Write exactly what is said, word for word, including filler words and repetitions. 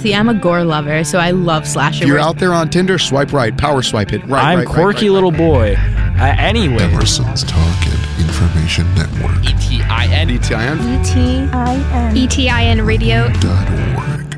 See, I'm a gore lover, so I love slasher. If you're out there on Tinder, swipe right, power swipe it. Right, I'm right, quirky right, right, little right. boy. Uh, anyway. Emerson's Talk and Information Network. E T I N. E T I N. E T I N. E T I N radio dot org.